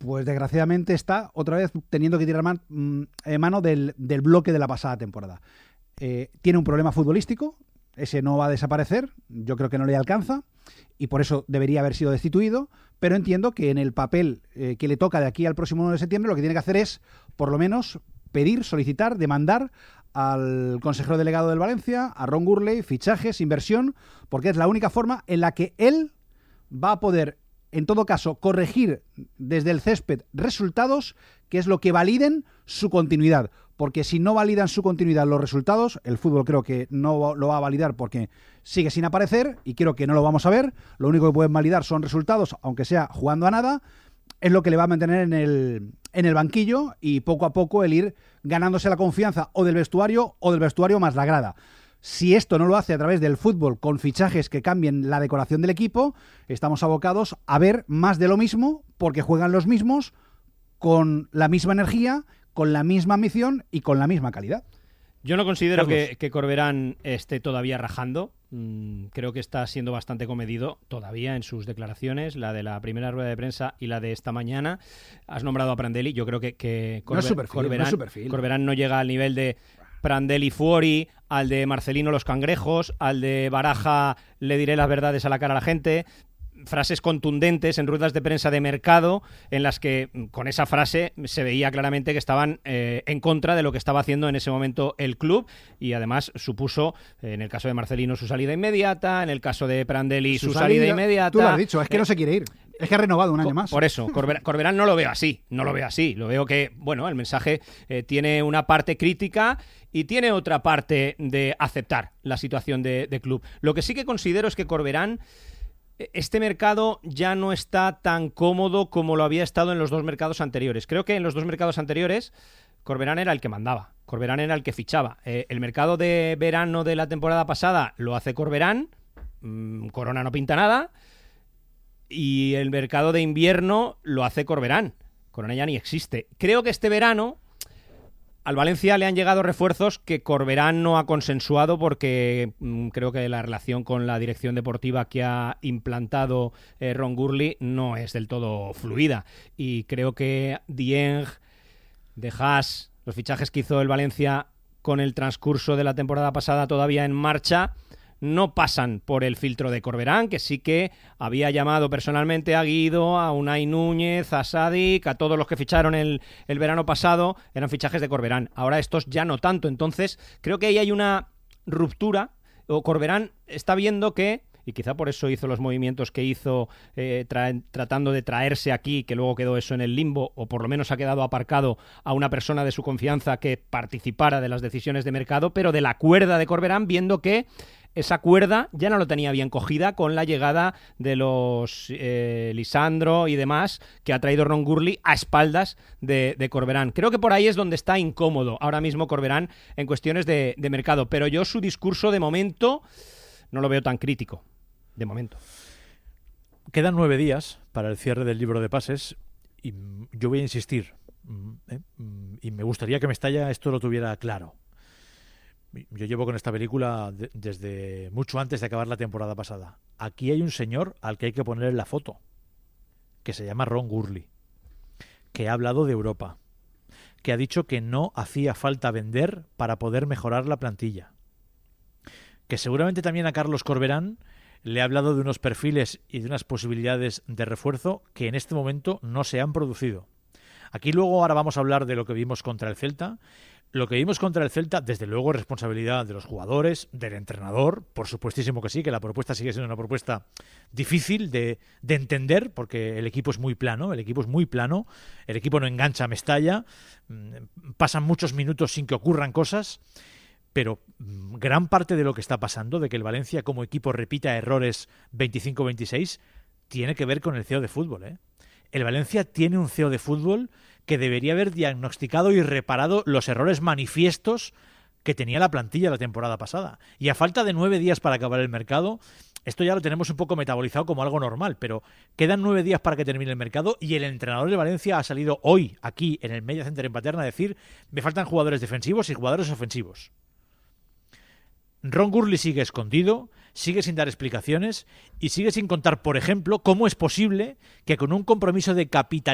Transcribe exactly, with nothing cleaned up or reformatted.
Pues desgraciadamente está otra vez teniendo que tirar man, eh, mano del, del bloque de la pasada temporada. Eh, tiene un problema futbolístico, ese no va a desaparecer, yo creo que no le alcanza y por eso debería haber sido destituido, pero entiendo que en el papel eh, que le toca de aquí al próximo uno de septiembre lo que tiene que hacer es, por lo menos, pedir, solicitar, demandar al consejero delegado del Valencia, a Ron Gurley, fichajes, inversión, porque es la única forma en la que él va a poder, en todo caso, corregir desde el césped resultados que es lo que validen su continuidad. Porque si no validan su continuidad los resultados, el fútbol creo que no lo va a validar porque sigue sin aparecer y creo que no lo vamos a ver. Lo único que pueden validar son resultados, aunque sea jugando a nada. Es lo que le va a mantener en el, en el banquillo y poco a poco el ir ganándose la confianza o del vestuario o del vestuario más la grada. Si esto no lo hace a través del fútbol con fichajes que cambien la decoración del equipo, estamos abocados a ver más de lo mismo porque juegan los mismos con la misma energía, con la misma ambición y con la misma calidad. Yo no considero que, que Corberán esté todavía rajando. Mm, creo que está siendo bastante comedido todavía en sus declaraciones, la de la primera rueda de prensa y la de esta mañana. Has nombrado a Prandelli. Yo creo que, que Corber, no es su perfil, Corberán, no es su perfil. Corberán no llega al nivel de Prandelli Fuori, al de Marcelino Los Cangrejos, al de Baraja le diré las verdades a la cara a la gente. Frases contundentes en ruedas de prensa de mercado en las que con esa frase se veía claramente que estaban eh, en contra de lo que estaba haciendo en ese momento el club y además supuso, en el caso de Marcelino, su salida inmediata, en el caso de Prandelli su, su salida, salida inmediata. Tú lo has dicho, es que eh, no se quiere ir. Es que ha renovado un año más. Por eso, Corberán, Corberán no lo veo así, no lo veo así. Lo veo que, bueno, el mensaje eh, tiene una parte crítica y tiene otra parte de aceptar la situación de, de club. Lo que sí que considero es que Corberán, este mercado ya no está tan cómodo como lo había estado en los dos mercados anteriores. Creo que en los dos mercados anteriores Corberán era el que mandaba, Corberán era el que fichaba. Eh, el mercado de verano de la temporada pasada lo hace Corberán, mmm, Corona no pinta nada, y el mercado de invierno lo hace Corberán. Corona ya ni existe. Creo que este verano al Valencia le han llegado refuerzos que Corberán no ha consensuado porque mmm, creo que la relación con la dirección deportiva que ha implantado eh, Ron Gurley no es del todo fluida. Y creo que Dieng, De Haas, los fichajes que hizo el Valencia con el transcurso de la temporada pasada todavía en marcha, no pasan por el filtro de Corberán, que sí que había llamado personalmente a Guido, a Unai Núñez, a Sadik, a todos los que ficharon el, el verano pasado, eran fichajes de Corberán. Ahora estos ya no tanto, entonces creo que ahí hay una ruptura, o Corberán está viendo que, y quizá por eso hizo los movimientos que hizo eh, tra- tratando de traerse aquí, que luego quedó eso en el limbo, o por lo menos ha quedado aparcado a una persona de su confianza que participara de las decisiones de mercado, pero de la cuerda de Corberán, viendo que esa cuerda ya no lo tenía bien cogida con la llegada de los eh, Lisandro y demás que ha traído Ron Gurley a espaldas de, de Corberán. Creo que por ahí es donde está incómodo ahora mismo Corberán en cuestiones de, de mercado, pero yo su discurso de momento no lo veo tan crítico, de momento. Quedan nueve días para el cierre del libro de pases y yo voy a insistir, ¿eh? Y me gustaría que Mestalla esto lo tuviera claro. Yo llevo con esta película de, desde mucho antes de acabar la temporada pasada. Aquí hay un señor al que hay que poner en la foto, que se llama Ron Gurley, que ha hablado de Europa, que ha dicho que no hacía falta vender para poder mejorar la plantilla, que seguramente también a Carlos Corberán le ha hablado de unos perfiles y de unas posibilidades de refuerzo que en este momento no se han producido. Aquí luego ahora vamos a hablar de lo que vimos contra el Celta. Lo que vimos contra el Celta, desde luego, es responsabilidad de los jugadores, del entrenador, por supuestísimo que sí, que la propuesta sigue siendo una propuesta difícil de, de entender, porque el equipo es muy plano, el equipo es muy plano, el equipo no engancha a Mestalla, pasan muchos minutos sin que ocurran cosas, pero gran parte de lo que está pasando, de que el Valencia como equipo repita errores veinticinco veintiséis, tiene que ver con el C E O de fútbol, ¿eh? El Valencia tiene un C E O de fútbol que debería haber diagnosticado y reparado los errores manifiestos que tenía la plantilla la temporada pasada. Y a falta de nueve días para acabar el mercado, esto ya lo tenemos un poco metabolizado como algo normal, pero quedan nueve días para que termine el mercado y el entrenador de Valencia ha salido hoy, aquí, en el Media Center en Paterna, a decir: me faltan jugadores defensivos y jugadores ofensivos. Ron Gurley sigue escondido, sigue sin dar explicaciones y sigue sin contar, por ejemplo, cómo es posible que con un compromiso de capital